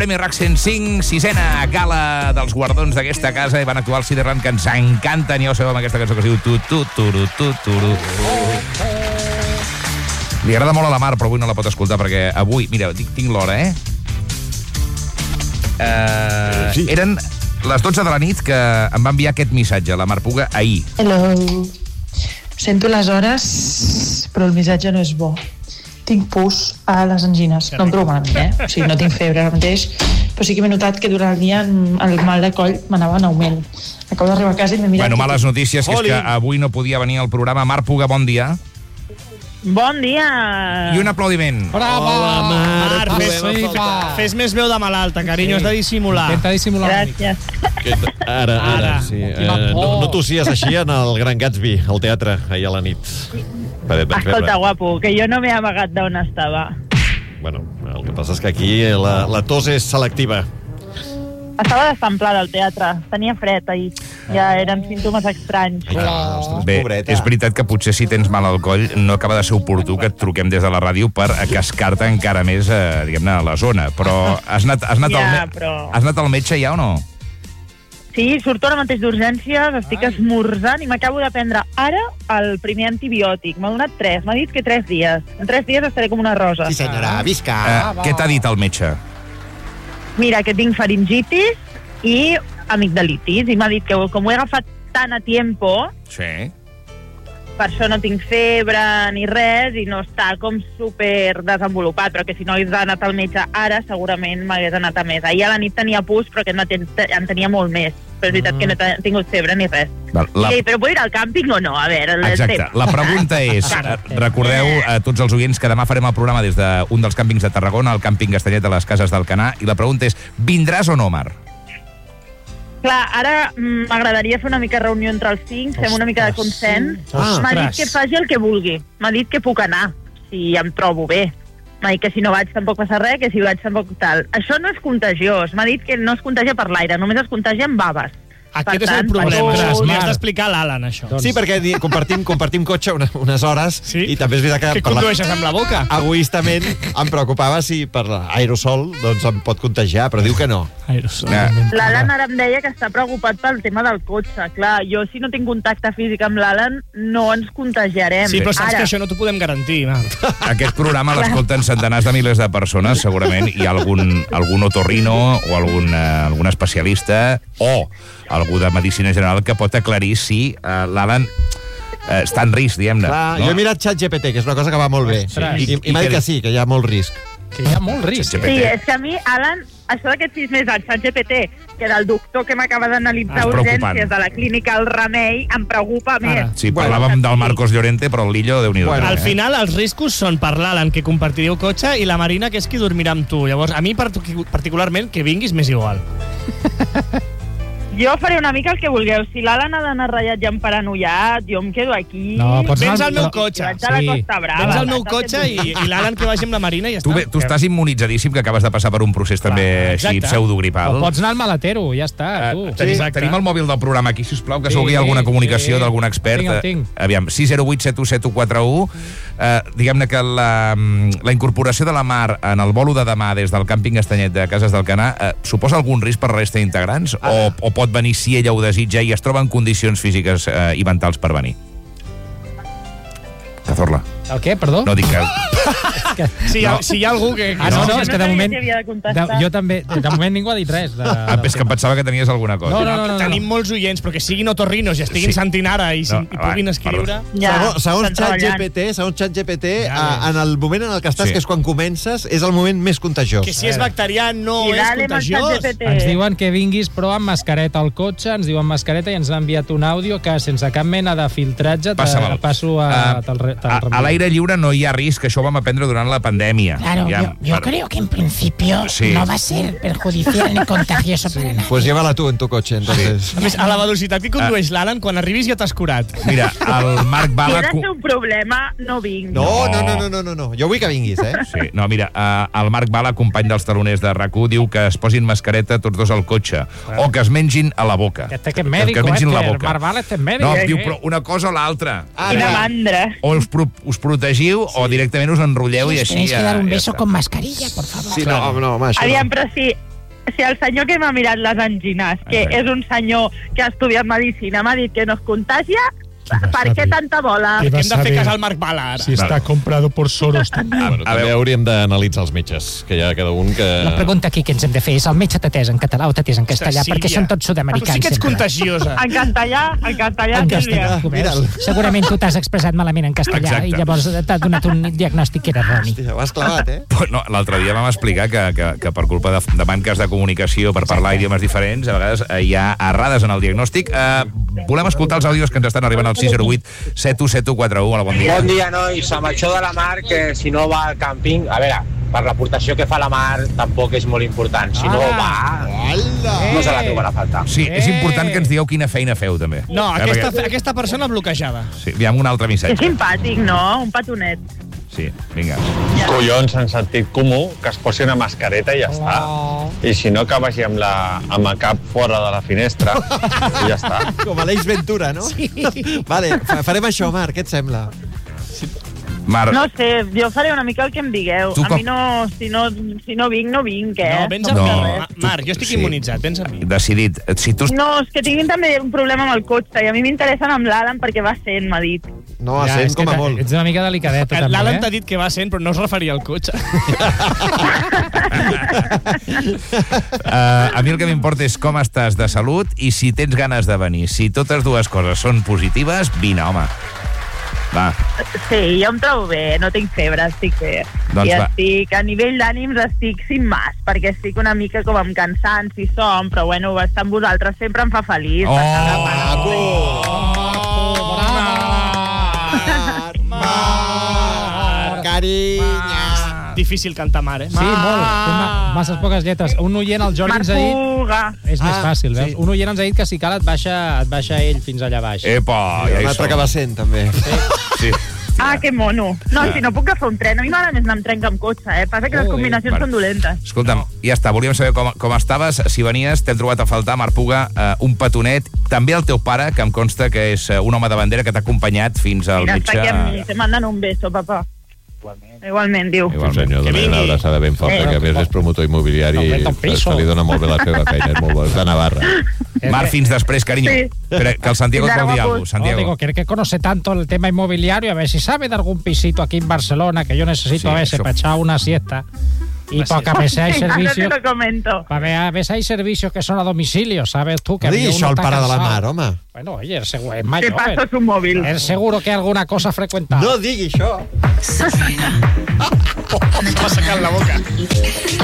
Premi RAC 105, sisena gala dels guardons d'aquesta casa, i van actuar el Ciderland, que ens encanten, ja ho sabeu, amb aquesta cançó que es diu tu. Li agrada molt a la Mar, però avui no la pot escoltar, perquè avui, mira, tinc l'hora, Sí. Eren les 12 de la nit que em va enviar aquest missatge, la Mar Puga, ahir. Hello. Sento les hores, però el missatge no és bo. Tinc pus a les angines. No em trobo malament, O sigui, no tinc febre ara mateix, però sí que m'he notat que durant el dia el mal de coll m'anava en augment. Acabo d'arribar a casa i m'he mirat... Bueno, males notícies, que és que avui no podia venir al programa. Mar Puga, bon dia. Bon dia! I un aplaudiment. Hola, Mar, fes més veu de malalta, carinyo, has de dissimular. Intenta dissimular una mica. Gràcies. Ara, sí. No tossies així en el Gran Gatsby, al teatre, ahir a la nit. Escolta, guapo, que jo no m'he amagat d'on estava. Bueno, el que passa és que aquí la tos és selectiva. Estava destemplada al teatre, tenia fred ahir. Ja eren símptomes estranys. Bé, és veritat que potser si tens mal al coll no acaba de ser oportú que et truquem des de la ràdio per cascar-te encara més, diguem-ne, a la zona. Però has anat al metge ja o no? Sí, surto ara mateix d'urgències, estic esmorzant i m'acabo de prendre ara el primer antibiòtic. M'ha donat 3, m'ha dit que 3 dies. En 3 dies estaré com una rosa. Sí, senyora, visca! Què t'ha dit el metge? Mira, que tinc faringitis i amigdalitis, i m'ha dit que com ho he agafat tan a tiempo, sí, per això no tinc febre ni res i no està com super desenvolupat, però que si no hagués anat al metge ara segurament m'hagués anat a més. Ahir a la nit tenia pus, però que en tenia molt més. Però és veritat que no he tingut febre ni res. Però puc ir al càmping o no? A veure, exacte. La pregunta és, recordeu a tots els oients que demà farem el programa des d'un dels càmpings de Tarragona, el càmping Castellet de les Cases d'Alcanar, i la pregunta és, vindràs o no, Mar? Clar, ara m'agradaria fer una mica reunió entre els 5, fem una mica de consens. M'ha dit que faci el que vulgui. M'ha dit que puc anar, si em trobo bé. M'ha dit que si no vaig tampoc passa res, que si vaig tampoc tal. Això no és contagiós. M'ha dit que no es contagia per l'aire, només es contagia amb baves. Aquest és el problema. Li has d'explicar a l'Alan, això. Sí, perquè compartim cotxe unes hores i també és veritat que condueixes amb la boca. Egoistament em preocupava si per l'aerosol doncs em pot contagiar, però diu que no. L'Alan ara em deia que està preocupat pel tema del cotxe. Clar, jo si no tinc contacte físic amb l'Alan no ens contagiarem. Sí, però saps que això no t'ho podem garantir. Aquest programa l'escolten centenars de milers de persones, segurament hi ha algun otorrino o algun especialista o algú de medicina general que pot aclarir si l'Alan està en risc, diguem-ne. Jo he mirat ChatGPT, que és una cosa que va molt bé, i m'ha dit que sí, que hi ha molt risc. Que hi ha molt risc. Sí, és que a mi, Alan, això d'aquests 6 mesos al ChatGPT, que del doctor que m'acaba d'analitzar urgències de la clínica El Remei, em preocupa més. Sí, parlàvem del Marcos Llorente, però el Lillo, Déu-n'hi-do. Al final, els riscos són per l'Alan, que compartiríeu cotxe, i la Marina, que és qui dormirà amb tu. Llavors, a mi, particularment, que vinguis m'és igual. Jo faré una mica el que vulgueu. Si l'Alan ha d'anar ratllat i emparanoiat, jo em quedo aquí. No, vens al meu cotxe. Vaig a la Costa Brava. Vens al meu cotxe i l'Alan que vagi amb la Marina i ja està. Tu estàs immunitzadíssim, que acabes de passar per un procés també així pseudogripal. O pots anar al malatero, ja està. Tenim el mòbil del programa aquí, sisplau, que segur que hi ha alguna comunicació d'algun expert. Aviam, 608717141. Diguem-ne que la incorporació de la Mar en el bolo de demà des del càmping Castanyet de Cases d'Alcanar suposa algun risc per la resta d'integrants? O pot venir si ella ho desitja i es troba en condicions físiques i mentals per venir? Cazorla. El què, perdó? No dic que... Si hi ha algú que... No, és que de moment... Jo també... De moment ningú ha dit res. És que em pensava que tenies alguna cosa. No. Tenim molts oients, però que siguin otorrinos i estiguin sentint ara i puguin escriure... Segons ChatGPT, en el moment en el que estàs, que és quan comences, és el moment més contagiós. Que si és bacterià no és contagiós. Ens diuen que vinguis, però amb mascareta al cotxe, ens diuen mascareta i ens ha enviat un àudio que sense cap mena de filtratge passo a... A l'aire lliure no hi ha risc, això ho vam aprendre durant la pandèmia. Claro, yo creo que en principio no va a ser perjudicial ni contagioso para nadie. Pues llévala tú en tu coche, entonces. A més, a la velocitat que condueix l'Alan, quan arribis ja t'has curat. Mira, el Marc Bala... Si ha de ser un problema, no vinc. No. Jo vull que vinguis, Sí, no, mira, el Marc Bala, company dels taloners de RAC1, diu que es posin mascareta tots dos al cotxe, o que es mengin a la boca. Que es mengin la boca. Marc Bala és mèdic. No, diu, però una cosa o l'altra. Quina mandra. O us protegiu o directament us enrotlleu i així... Tenéis que dar un beso con mascarilla, por favor. Sí, no, Aviam, però si si el senyor que m'ha mirat les angines, que és un senyor que ha estudiat medicina, m'ha dit que no es contagia, per què tanta bola? Hem de fer cas al Marc Bala, ara. Si està comprado por Soros, també. També hauríem d'analitzar els metges, que hi ha cada un que... La pregunta aquí que ens hem de fer és el metge t'atès en català o t'atès en castellà, perquè són tots sud-americans. Tu sí que ets contagiosa. En castellà, Sílvia. Segurament tu t'has expressat malament en castellà i llavors t'ha donat un diagnòstic que era erroni. Hòstia, ho has clavat, No, l'altre dia vam explicar que per culpa de manques de comunicació per parlar idiomes diferents, a vegades hi ha errades en el diagnòstic. Volem escoltar els àudios que ens estan arribant al 608 717141. Hola, bon dia. Bon dia, nois. Amb això de la Mar, que si no va al càmping... A veure, per l'aportació que fa la Mar tampoc és molt important. Si no va, no se la trobarà a faltar. Sí, és important que ens digueu quina feina feu, també. No, aquesta persona bloquejada. Sí, aviam un altre missatge. És simpàtic, no? Un petonet. Sí, vinga. Collons, en sentit comú, que es posi una mascareta i ja està. I si no, que vagi amb el cap fora de la finestra i ja està. Com a l'Eix Ventura, no? Sí. Vale, farem això, Marc, què et sembla? Mar... No sé, jo faré una mica el que em digueu. A mi no, si no vinc, no vinc, No, vens amb mi. Marc, jo estic immunitzat, vens amb mi. Decidit. Si tu... No, és que tinguin també un problema amb el cotxe, i a mi m'interessa anar amb l'Alan perquè va sent, m'ha dit. No, a 100 com a molt. Ets una mica delicadeta, també, L'Alan t'ha dit que va 100, però no es referia al cotxe. A mi el que m'importa és com estàs de salut i si tens ganes de venir. Si totes dues coses són positives, vine, home. Va. Sí, jo em trobo bé, no tinc febre, estic bé. Doncs I estic, a nivell d'ànims estic sin más, perquè estic una mica com amb cansants i som, però bueno, estar amb vosaltres sempre em fa feliç. Carinya. Difícil cantar Mar, Sí, molt. Té masses poques lletres. Un oient, el Jordi, ens ha dit... És més fàcil, veus? Un oient ens ha dit que si cal et baixa ell fins allà baix. Epa! I un altre que va 100, també. Sí. Ah, que mono. No, si no puc agafar un tren. A mi m'agrada més anar amb tren que amb cotxe, Passa que les combinacions són dolentes. Escolta'm, ja està, volíem saber com estaves. Si venies, t'hem trobat a faltar, Marc Puga, un petonet. També el teu pare, que em consta que és un home de bandera que t'ha acompanyat fins al Mira, metge... està aquí amb mi. Te mandan un beso, papà. Igualment, diu. Un senyor, dona una abraçada ben forta, que a més és promotor immobiliari i se li dona molt bé la seva feina, és molt bo, és de Navarra. Marc, fins després, carinyo. Que el Santiago et vol dir alguna cosa. No, digo, que conoce tanto el tema inmobiliario, a ver si sabe de algún pisito aquí en Barcelona, que yo necesito a veces para echar una siesta. Y porque a veces hay servicios... Ahora te lo comento. A veces hay servicios que son a domicilio, ¿sabes tú? Que no diguis això al pare de la Mar, home. Bueno, oye, el seguro es mayor. Te paso su móvil. Es seguro que alguna cosa frecuentada. No digui això. M'estava secant la boca.